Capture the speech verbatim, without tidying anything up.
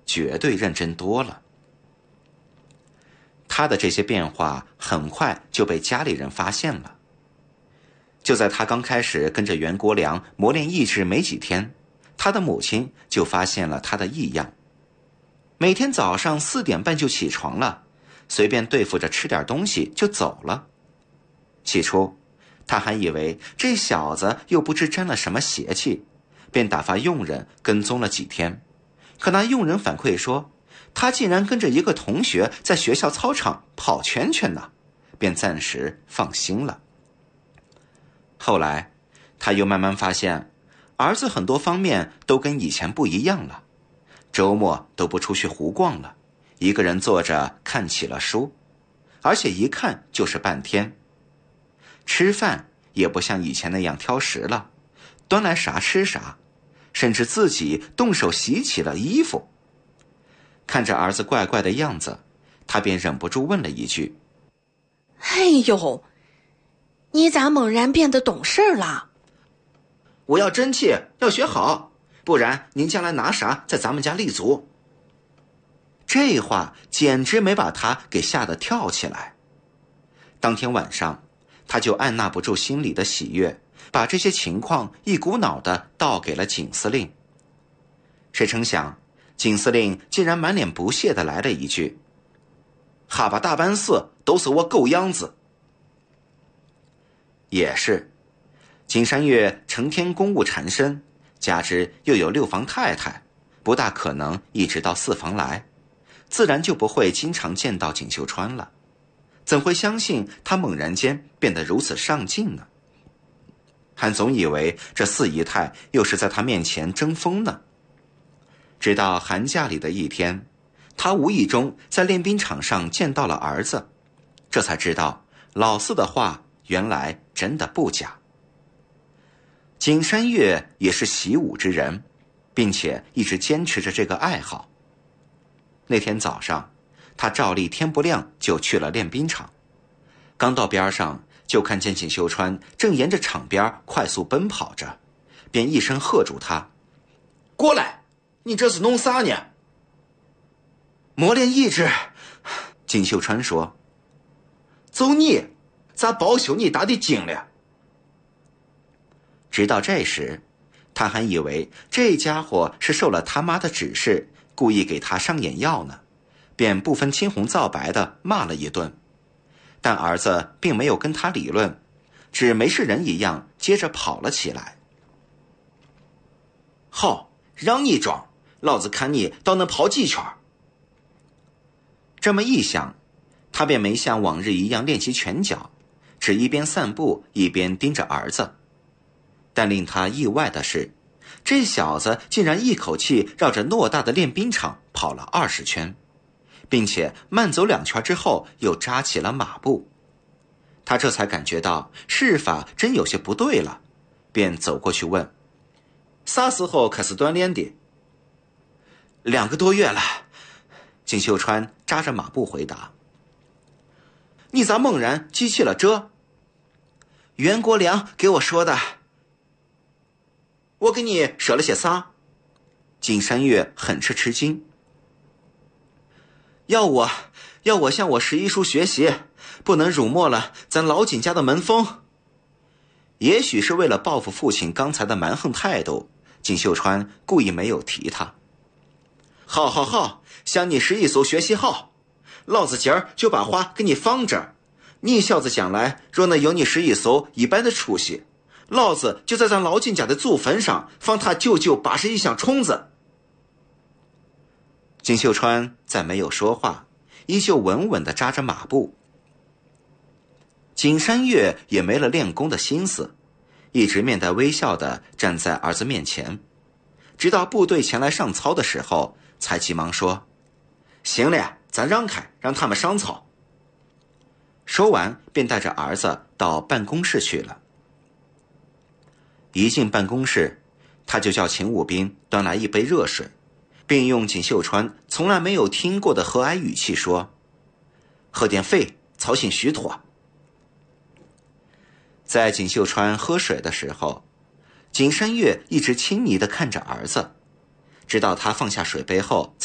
绝对认真多了。他的这些变化很快就被家里人发现了。就在他刚开始跟着袁国良磨练意志没几天，他的母亲就发现了他的异样。每天早上四点半就起床了，随便对付着吃点东西就走了。起初他还以为这小子又不知沾了什么邪气，便打发佣人跟踪了几天。可那佣人反馈说，他竟然跟着一个同学在学校操场跑圈圈呢，便暂时放心了。后来他又慢慢发现，儿子很多方面都跟以前不一样了。周末都不出去胡逛了，一个人坐着看起了书，而且一看就是半天。吃饭也不像以前那样挑食了，端来啥吃啥，甚至自己动手洗起了衣服。看着儿子怪怪的样子，他便忍不住问了一句： 哎呦，你咋猛然变得懂事了？ 我要争气，要学好，不然您将来拿啥在咱们家立足？这话简直没把他给吓得跳起来。当天晚上，他就按捺不住心里的喜悦，把这些情况一股脑的倒给了景司令。谁成想，景司令竟然满脸不屑的来了一句：哈巴大班四都是我狗样子。也是，景山月成天公务缠身，加之又有六房太太，不大可能一直到四房来，自然就不会经常见到锦绣川了。怎会相信他猛然间变得如此上进呢？还总以为这四姨太又是在他面前争锋呢。直到寒假里的一天，他无意中在练兵场上见到了儿子，这才知道老四的话原来真的不假。景山月也是习武之人，并且一直坚持着这个爱好。那天早上，他照例天不亮就去了练兵场。刚到边上，就看见锦绣川正沿着场边快速奔跑着，便一声喝住他：过来，你这是弄啥呢？磨练意志。锦绣川说：走你，咋包宿你打的精了？直到这时，他还以为这家伙是受了他妈的指示，故意给他上眼药呢，便不分青红皂白的骂了一顿。但儿子并没有跟他理论，只没事人一样接着跑了起来。好，让你装，老子看你倒能跑几圈。这么一想，他便没像往日一样练习拳脚，只一边散步一边盯着儿子。但令他意外的是，这小子竟然一口气绕着偌大的练兵场跑了二十圈，并且慢走两圈之后又扎起了马步。他这才感觉到事法真有些不对了，便走过去问：啥时候开始锻炼的？两个多月了。锦绣川扎着马步回答。你咋猛然记起了这？袁国良给我说的。我给你说了些啥？景山月很是吃惊。要我要我向我十一叔学习，不能辱没了咱老景家的门风。也许是为了报复父亲刚才的蛮横态度，锦绣川故意没有提他。好好好，向你十一叔学习好，老子今儿就把话给你放这儿。你小子将来若能有你十一叔一般的出息，老子就在咱老景家的祖坟上放他九九八十一箱虫子。锦绣川再没有说话，依旧稳稳地扎着马步。景山月也没了练功的心思，一直面带微笑地站在儿子面前，直到部队前来上操的时候，才急忙说：行了，咱让开，让他们上操。说完便带着儿子到办公室去了。一进办公室，他就叫勤务兵端来一杯热水，并用锦绣川从来没有听过的和蔼语气说：喝点肺，操心虚脱。在锦绣川喝水的时候，景山月一直亲昵地看着儿子，直到他放下水杯后